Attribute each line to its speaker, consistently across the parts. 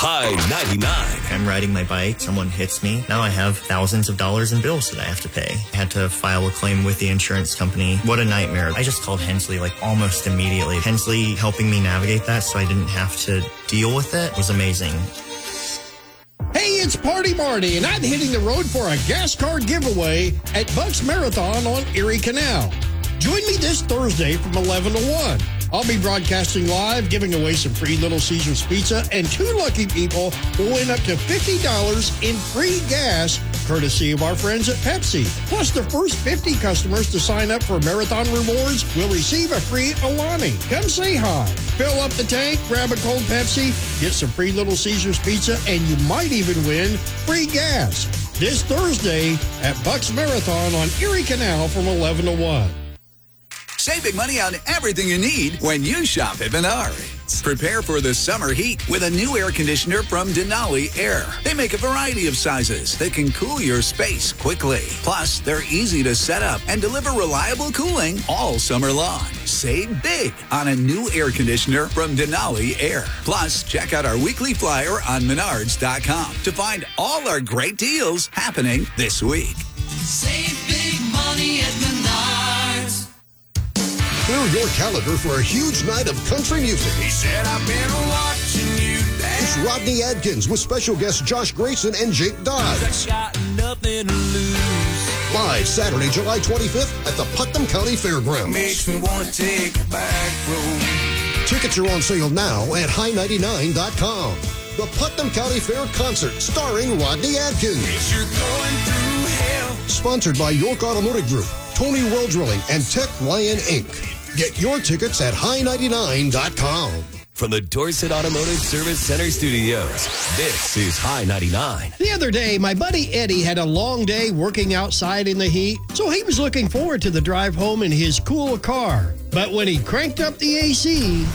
Speaker 1: High 99.
Speaker 2: I'm riding my bike. Someone hits me. Now I have thousands of dollars in bills that I have to pay. I had to file a claim with the insurance company. What a nightmare. I just called Hensley almost immediately. Hensley helping me navigate that so I didn't have to deal with it was amazing.
Speaker 3: Hey, it's Party Marty, and I'm hitting the road for a gas card giveaway at Bucks Marathon on Erie Canal. Join me this Thursday from 11 to 1. I'll be broadcasting live, giving away some free Little Caesars pizza, and 2 lucky people will win up to $50 in free gas, courtesy of our friends at Pepsi. Plus, the first 50 customers to sign up for Marathon Rewards will receive a free Alani. Come say hi. Fill up the tank, grab a cold Pepsi, get some free Little Caesars pizza, and you might even win free gas. This Thursday at Bucks Marathon on Erie Canal from 11 to 1.
Speaker 4: Save big money on everything you need when you shop at Menards. Prepare for the summer heat with a new air conditioner from Denali Air. They make a variety of sizes that can cool your space quickly. Plus, they're easy to set up and deliver reliable cooling all summer long. Save big on a new air conditioner from Denali Air. Plus, check out our weekly flyer on Menards.com to find all our great deals happening this week.
Speaker 5: Save big money at Menards.
Speaker 6: Clear your calendar for a huge night of country music.
Speaker 5: He said, I've been watching you dance.
Speaker 6: It's Rodney Adkins with special guests Josh Grayson and Jake Dodds.
Speaker 5: Got nothing to lose.
Speaker 6: Live Saturday, July 25th at the Putnam County Fairgrounds.
Speaker 5: Makes me want to take a back road.
Speaker 6: Tickets are on sale now at high99.com. The Putnam County Fair Concert starring Rodney Adkins.
Speaker 5: If you're going through hell.
Speaker 6: Sponsored by York Automotive Group, Tony Well Drilling, and Tech Ryan Inc. Get your tickets at high99.com.
Speaker 1: From the Dorset Automotive Service Center Studios, this is High 99.
Speaker 3: The other day, my buddy Eddie had a long day working outside in the heat, so he was looking forward to the drive home in his cool car. But when he cranked up the AC,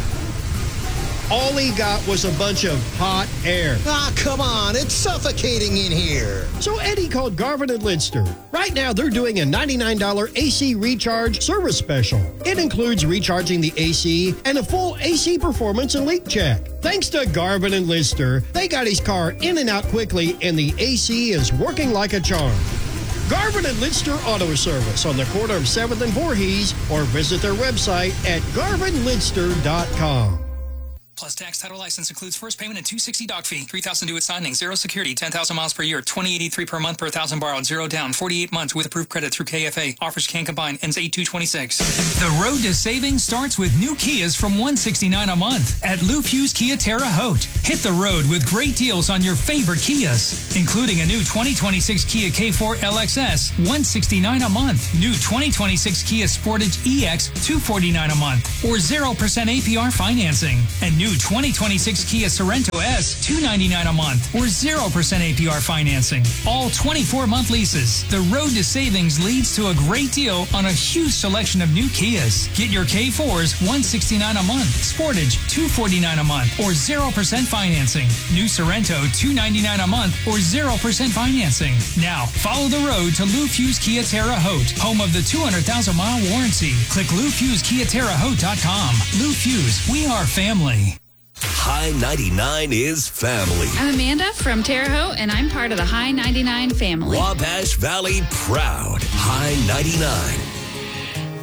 Speaker 3: all he got was a bunch of hot air.
Speaker 7: Ah, come on. It's suffocating in here.
Speaker 3: So Eddie called Garvin & Lidster. Right now, they're doing a $99 AC recharge service special. It includes recharging the AC and a full AC performance and leak check. Thanks to Garvin & Lidster, they got his car in and out quickly, and the AC is working like a charm. Garvin & Lidster Auto Service on the corner of 7th and Voorhees, or visit their website at garvinlidster.com.
Speaker 8: Plus tax, title, license includes first payment and $260 doc fee. $3,000 due at signing. 0 security. 10,000 miles per year. $20.83 per month per 1,000 borrowed. 0 down. 48 months with approved credit through KFA. Offers can combine. Ends 8/2/26.
Speaker 9: The road to savings starts with new Kias from $169 a month at Lou Pugh's Kia Terre Haute. Hit the road with great deals on your favorite Kias, including a new 2026 Kia K4 LXS, $169 a month. New 2026 Kia Sportage EX, $249 a month, or 0% APR financing. And new 2026 Kia Sorento S, $299 a month, or 0% APR financing. All 24-month leases. The road to savings leads to a great deal on a huge selection of new Kias. Get your K4s, $169 a month, Sportage, $249 a month, or 0% financing. New Sorento, $299 a month, or 0% financing. Now, follow the road to Lou Pugh's Kia Terre Haute, home of the 200,000-mile warranty. Click LouPughsKiaTerreHaute.com. Lou Pugh's, we are family.
Speaker 1: High 99 is family.
Speaker 10: I'm Amanda from Terre Haute, and I'm part of the High 99 family.
Speaker 1: Wabash Valley proud. High 99.